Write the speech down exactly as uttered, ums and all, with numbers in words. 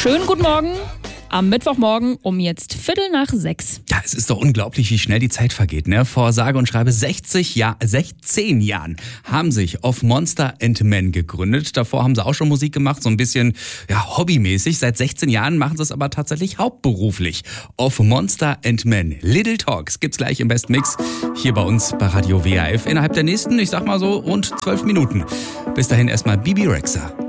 Schönen guten Morgen am Mittwochmorgen um jetzt Viertel nach sechs. Ja, es ist doch unglaublich, wie schnell die Zeit vergeht, ne? Vor sage und schreibe sechzig Jahr, sechzehn Jahren haben sich Of Monster and Men gegründet. Davor haben sie auch schon Musik gemacht, so ein bisschen ja, hobbymäßig. Seit sechzehn Jahren machen sie es aber tatsächlich hauptberuflich. Of Monster and Men. Little Talks gibt's gleich im Best Mix hier bei uns bei Radio W A F innerhalb der nächsten, ich sag mal so, rund zwölf Minuten. Bis dahin erstmal Bibi Rexha.